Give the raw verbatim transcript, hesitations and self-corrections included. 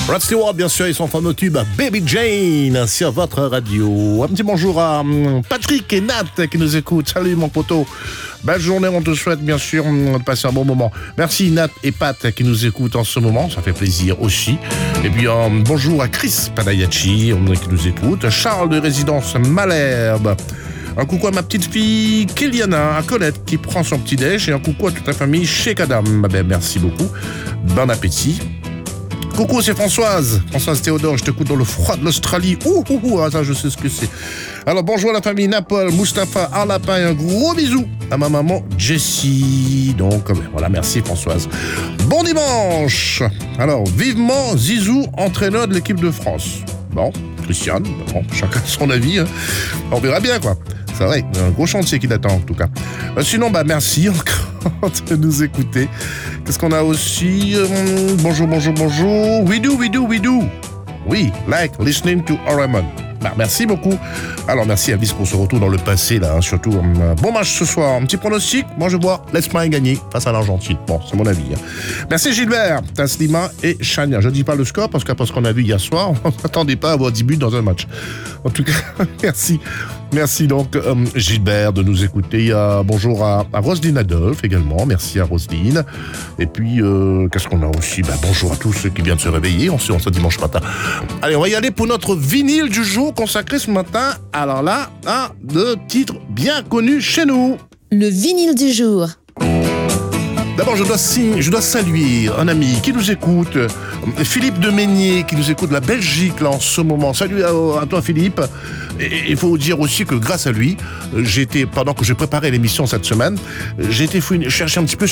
Rod Stewart, bien sûr, et son fameux tube Baby Jane sur votre radio. Un petit bonjour à Patrick et Nat qui nous écoutent. Salut mon poteau. Belle journée, on te souhaite bien sûr de passer un bon moment. Merci Nat et Pat qui nous écoutent en ce moment, ça fait plaisir aussi. Et puis euh, bonjour à Chris Padayachi qui nous écoute. Charles de résidence Malherbe. Un coucou à ma petite fille Kéliana, à Colette qui prend son petit déj. Et un coucou à toute la famille chez Kadam. Ben, merci beaucoup. Bon appétit. Coucou, c'est Françoise. Françoise Théodore, je t'écoute dans le froid de l'Australie. Ouh, ouh, ouh, ah, ça, je sais ce que c'est. Alors, bonjour à la famille Napol, Mustapha, Arlapin et un gros bisou à ma maman Jessie. Donc, voilà, merci Françoise. Bon dimanche. Alors, vivement Zizou, entraîneur de l'équipe de France. Bon, Christiane, bon, chacun son avis. Hein. On verra bien, quoi. C'est vrai, un gros chantier qui l'attend en tout cas. Euh, sinon, bah merci encore de nous écouter. Qu'est-ce qu'on a aussi euh, Bonjour, bonjour, bonjour. We do, we do, we do. Oui, like listening to Oramon. Bah, merci beaucoup. Alors merci Elvis pour ce retour dans le passé là, hein, surtout euh, bon match ce soir. Un petit pronostic, moi je vois l'Espagne gagner face à l'Argentine. Bon, c'est mon avis. Hein. Merci Gilbert, Taslima et Chania. Je dis pas le score parce qu'après ce qu'on a vu hier soir, on n'attendait pas à avoir dix buts dans un match. En tout cas, merci. Merci donc euh, Gilbert de nous écouter. Euh, bonjour à, à Roselyne Adolphe également. Merci à Roselyne. Et puis, euh, qu'est-ce qu'on a aussi bah, bonjour à tous ceux qui viennent de se réveiller en ce, en ce dimanche matin. Allez, on va y aller pour notre vinyle du jour consacré ce matin. Alors là, un de titres bien connus chez nous. Le vinyle du jour. D'abord, je dois, je dois saluer un ami qui nous écoute, Philippe de Meignier, qui nous écoute de la Belgique là en ce moment. Salut à, à toi Philippe. Et il faut dire aussi que grâce à lui, j'ai été, pendant que je préparais l'émission cette semaine, j'ai été fouiner, chercher un petit peu